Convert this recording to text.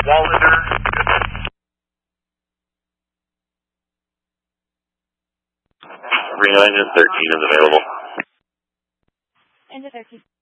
Wallander. Reno engine 13 is available. Engine 13.